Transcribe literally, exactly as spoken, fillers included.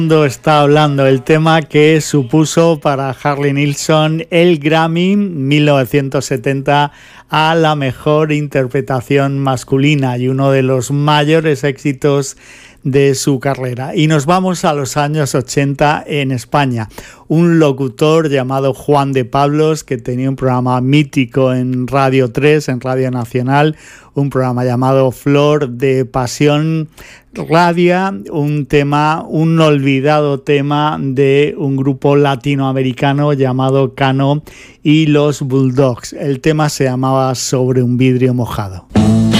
Está hablando el tema que supuso para Harley Nilsson el Grammy mil novecientos setenta a la mejor interpretación masculina y uno de los mayores éxitos de su carrera. Y nos vamos a los años ochenta en España. Un locutor llamado Juan de Pablos, que tenía un programa mítico en Radio tres, en Radio Nacional, un programa llamado Flor de Pasión, radia un tema, un olvidado tema de un grupo latinoamericano llamado Cano y los Bulldogs. El tema se llamaba Sobre un vidrio mojado.